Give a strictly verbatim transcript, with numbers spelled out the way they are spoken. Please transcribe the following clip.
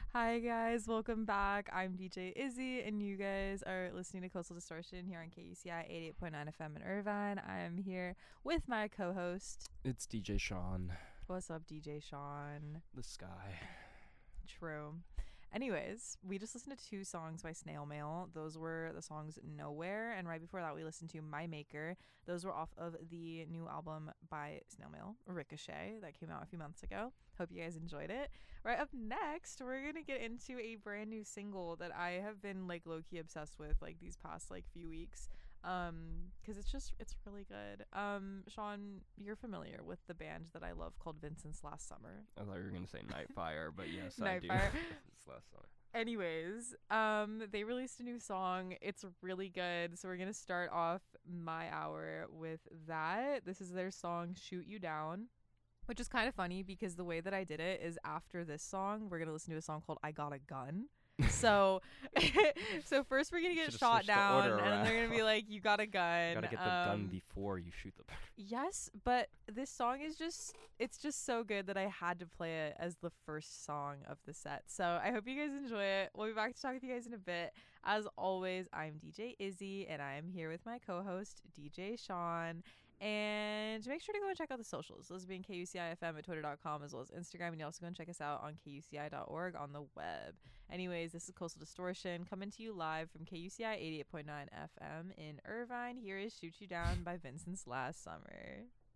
Hi guys, welcome back. I'm D J Izzy, and you guys are listening to Coastal Distortion here on K U C I eighty-eight point nine F M in Irvine. I am here with my co-host. It's D J Sean. What's up, D J Sean? The sky. True. Anyways, we just listened to two songs by Snail Mail. Those were the songs Nowhere, and right before that we listened to My Maker. Those were off of the new album by Snail Mail, Ricochet, that came out a few months ago. Hope you guys enjoyed it. Right up next, we're going to get into a brand new single that I have been like low-key obsessed with like these past like few weeks. Um, because it's just, it's really good. Um, Sean, you're familiar with the band that I love called Vincent's Last Summer. I thought you were going to say Nightfire, but yes, Nightfire. I do. It's last summer. Anyways, um, they released a new song. It's really good. So we're going to start off my hour with that. This is their song, Shoot You Down, which is kind of funny because the way that I did it is after this song, we're going to listen to a song called I Got a Gun. So so first we're gonna get Should've shot switched the down order and then they're gonna be around. like, you got a gun. You gotta get the um, gun before you shoot the yes, but this song is just, it's just so good that I had to play it as the first song of the set. So I hope you guys enjoy it. We'll be back to talk with you guys in a bit. As always, I'm D J Izzy and I'm here with my co-host D J Sean. And make sure to go and check out the socials. Those being K U C I F M at twitter dot com as well as Instagram. And you also go and check us out on K U C I dot org on the web. Anyways, this is Coastal Distortion coming to you live from K U C I eighty-eight point nine F M in Irvine. Here is Shoot You Down by Vincent's Last Summer.